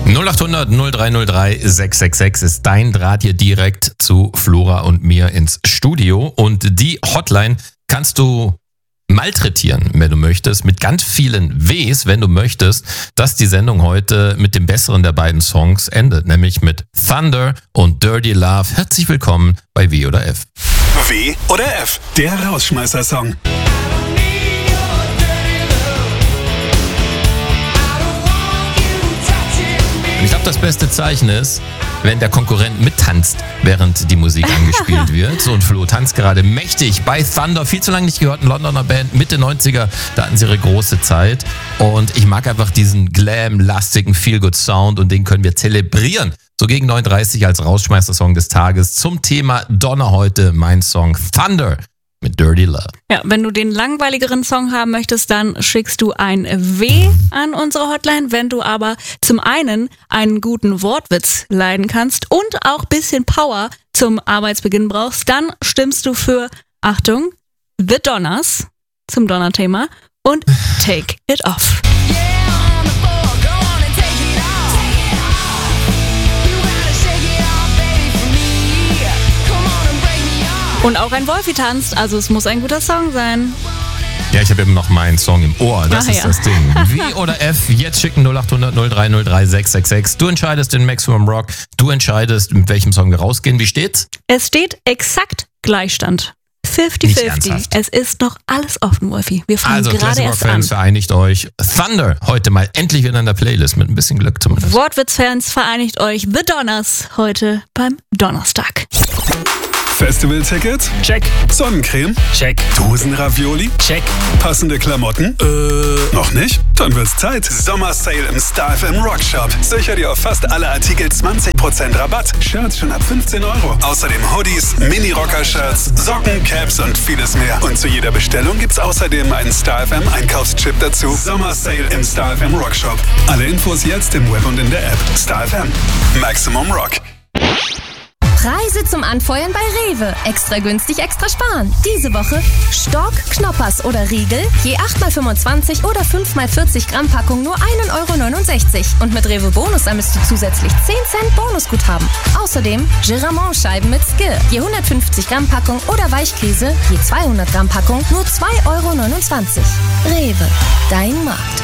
0800 0303 666 ist dein Draht hier direkt zu Flora und mir ins Studio. Und die Hotline kannst du malträtieren, wenn du möchtest, mit ganz vielen Ws, wenn du möchtest, dass die Sendung heute mit dem besseren der beiden Songs endet, nämlich mit Thunder und Dirty Love. Herzlich willkommen bei W oder F. W oder F, der Rausschmeißer-Song. Ich glaube, das beste Zeichen ist, wenn der Konkurrent mittanzt, während die Musik angespielt wird. So, und Flo tanzt gerade mächtig bei Thunder. Viel zu lange nicht gehört, ein Londoner Band, Mitte 90er, da hatten sie ihre große Zeit. Und ich mag einfach diesen glam-lastigen Feel-Good-Sound und den können wir zelebrieren. So gegen 9:30 als Rausschmeißer-Song des Tages zum Thema Donner heute, mein Song Thunder mit Dirty Love. Ja, wenn du den langweiligeren Song haben möchtest, dann schickst du ein W an unsere Hotline. Wenn du aber zum einen einen guten Wortwitz leiden kannst und auch ein bisschen Power zum Arbeitsbeginn brauchst, dann stimmst du für, Achtung, The Donners zum Donner-Thema und Take It Off. Und auch ein Wolfi tanzt, also es muss ein guter Song sein. Ja, ich habe eben noch meinen Song im Ohr, das ist das Ding. W oder F, jetzt schicken 0800 0303 666. Du entscheidest in Maximum Rock, du entscheidest, mit welchem Song wir rausgehen. Wie steht's? Es steht exakt Gleichstand. 50-50. Es ist noch alles offen, Wolfi. Wir fangen gerade erst an. Fans, vereinigt euch. Thunder, heute mal endlich wieder in der Playlist, mit ein bisschen Glück zumindest. Wortwitz-Fans, vereinigt euch. The Donners, heute beim Donnerstag. Festival-Ticket? Check. Sonnencreme? Check. Dosenravioli? Check. Passende Klamotten? Noch nicht? Dann wird's Zeit. Sommersale im Star FM Rockshop. Sicher dir auf fast alle Artikel 20% Rabatt. Shirts schon ab 15 €. Außerdem Hoodies, Mini-Rocker-Shirts, Socken, Caps und vieles mehr. Und zu jeder Bestellung gibt's außerdem einen Star FM Einkaufschip dazu. Sommersale im Star FM Rockshop. Alle Infos jetzt im Web und in der App. Star FM. Maximum Rock. Preise zum Anfeuern bei Rewe. Extra günstig, extra sparen. Diese Woche Stork, Knoppers oder Riegel, je 8x25 oder 5x40 Gramm Packung nur 1,69 €. Und mit Rewe Bonus sammelst du zusätzlich 10 Cent Bonusguthaben. Außerdem Giramont-Scheiben mit Skill, je 150 Gramm Packung oder Weichkäse, je 200 Gramm Packung nur 2,29 €. Rewe, dein Markt.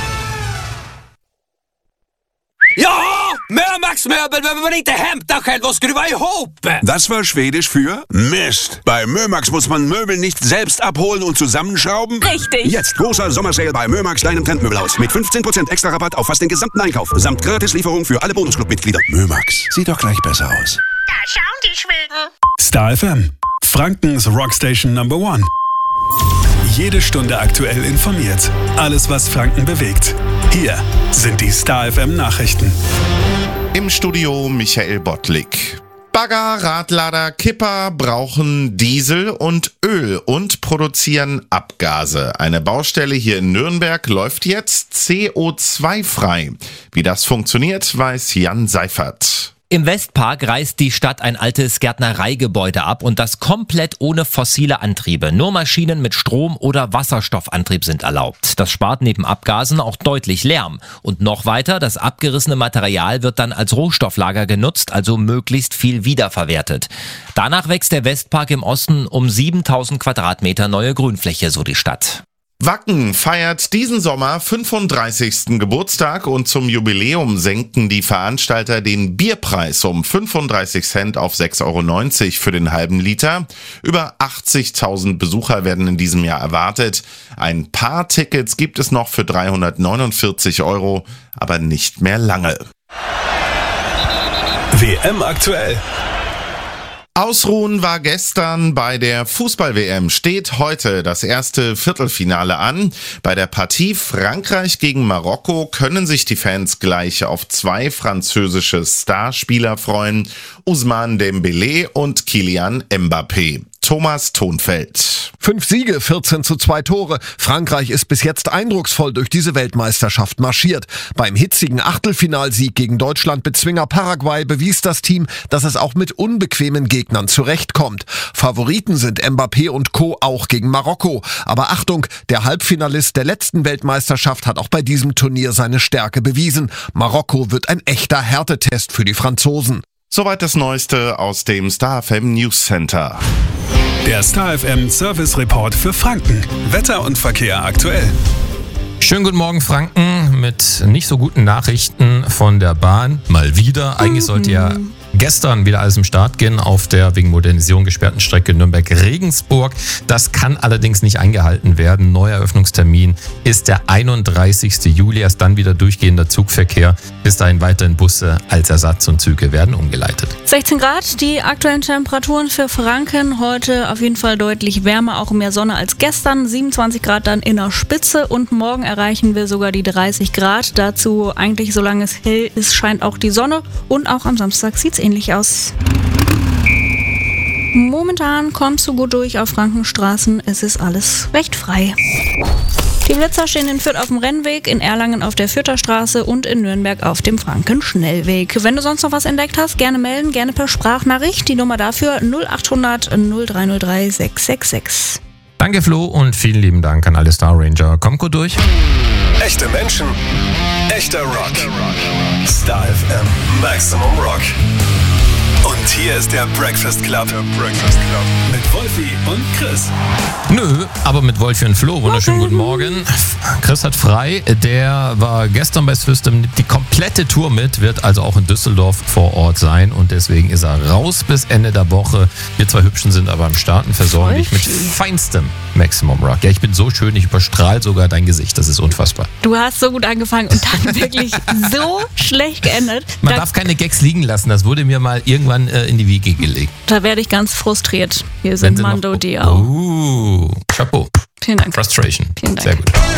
Ja! Mömax-Möbel behöver man inte hämta själv och skruva ihop! Das war Schwedisch für Mist. Bei Mömax muss man Möbel nicht selbst abholen und zusammenschrauben. Richtig. Jetzt großer Sommersale bei Mömax, deinem Trendmöbelhaus. Mit 15% extra Rabatt auf fast den gesamten Einkauf. Samt Gratislieferung für alle Bonusclub-Mitglieder. Mömax, sieht doch gleich besser aus. Da schauen die Schweden. Star FM. Frankens Rockstation Number 1. Jede Stunde aktuell informiert. Alles, was Franken bewegt. Hier sind die Star FM Nachrichten. Im Studio Michael Bottlik. Bagger, Radlader, Kipper brauchen Diesel und Öl und produzieren Abgase. Eine Baustelle hier in Nürnberg läuft jetzt CO2-frei. Wie das funktioniert, weiß Jan Seifert. Im Westpark reißt die Stadt ein altes Gärtnereigebäude ab und das komplett ohne fossile Antriebe. Nur Maschinen mit Strom- oder Wasserstoffantrieb sind erlaubt. Das spart neben Abgasen auch deutlich Lärm. Und noch weiter, das abgerissene Material wird dann als Rohstofflager genutzt, also möglichst viel wiederverwertet. Danach wächst der Westpark im Osten um 7000 Quadratmeter neue Grünfläche, so die Stadt. Wacken feiert diesen Sommer 35. Geburtstag und zum Jubiläum senken die Veranstalter den Bierpreis um 35 Cent auf 6,90 € für den halben Liter. Über 80.000 Besucher werden in diesem Jahr erwartet. Ein paar Tickets gibt es noch für 349 €, aber nicht mehr lange. WM aktuell. Ausruhen war gestern bei der Fußball-WM, steht heute das erste Viertelfinale an. Bei der Partie Frankreich gegen Marokko können sich die Fans gleich auf 2 französische Starspieler freuen, Ousmane Dembélé und Kylian Mbappé. Thomas Thonfeld. 5 Siege, 14:2 Tore. Frankreich ist bis jetzt eindrucksvoll durch diese Weltmeisterschaft marschiert. Beim hitzigen Achtelfinalsieg gegen Deutschland-Bezwinger Paraguay bewies das Team, dass es auch mit unbequemen Gegnern zurechtkommt. Favoriten sind Mbappé und Co. auch gegen Marokko. Aber Achtung, der Halbfinalist der letzten Weltmeisterschaft hat auch bei diesem Turnier seine Stärke bewiesen. Marokko wird ein echter Härtetest für die Franzosen. Soweit das Neueste aus dem Star FM News Center. Der Star FM Service Report für Franken. Wetter und Verkehr aktuell. Schönen guten Morgen, Franken, mit nicht so guten Nachrichten von der Bahn. Mal wieder. Eigentlich sollte ja gestern wieder alles im Start gehen auf der wegen Modernisierung gesperrten Strecke Nürnberg-Regensburg. Das kann allerdings nicht eingehalten werden. Neuer Eröffnungstermin ist der 31. Juli. Erst dann wieder durchgehender Zugverkehr. Bis dahin weiterhin Busse als Ersatz und Züge werden umgeleitet. 16 Grad, die aktuellen Temperaturen für Franken. Heute auf jeden Fall deutlich wärmer, auch mehr Sonne als gestern. 27 Grad dann in der Spitze und morgen erreichen wir sogar die 30 Grad. Dazu eigentlich, solange es hell ist, scheint auch die Sonne und auch am Samstag sieht es ähnlich aus. Momentan kommst du gut durch auf Frankenstraßen. Es ist alles recht frei. Die Blitzer stehen in Fürth auf dem Rennweg, in Erlangen auf der Fürther Straße und in Nürnberg auf dem Frankenschnellweg. Wenn du sonst noch was entdeckt hast, gerne melden, gerne per Sprachnachricht. Die Nummer dafür 0800 0303 666. Danke Flo und vielen lieben Dank an alle Star Ranger. Kommt gut durch. Echte Menschen, echter Rock. Star FM Maximum Rock. Und hier ist der Breakfast Club. Mit Wolfi und Chris. Nö, aber mit Wolfi und Flo. Wunderschönen guten Morgen. Chris hat frei. Der war gestern bei System, nimmt die komplette Tour mit, wird also auch in Düsseldorf vor Ort sein. Und deswegen ist er raus bis Ende der Woche. Wir zwei Hübschen sind aber am Starten, versorgen dich mit feinstem Maximum Rock. Ja, ich bin so schön, ich überstrahle sogar dein Gesicht. Das ist unfassbar. Du hast so gut angefangen und dann wirklich so schlecht geendet. Man darf keine Gags liegen lassen. Das wurde mir mal irgendwann in die Wiege gelegt. Da werde ich ganz frustriert. Hier sind Mando Diao. Chapeau. Vielen Dank. Frustration. Vielen Dank. Sehr gut.